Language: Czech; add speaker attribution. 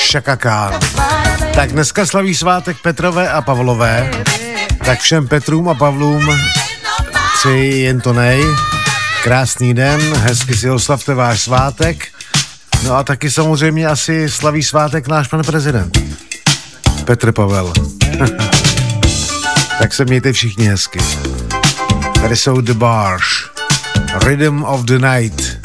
Speaker 1: Chaka Khan. Tak dneska slaví svátek Petrové a Pavlové. Tak všem Petrům a Pavlům přeji jen to nej. Krásný den, hezky si oslavte váš svátek. No a taky samozřejmě asi slaví svátek náš pan prezident. Petr Pavel. Tak se mějte všichni hezky. Tady jsou The Bars. Rhythm of the Night.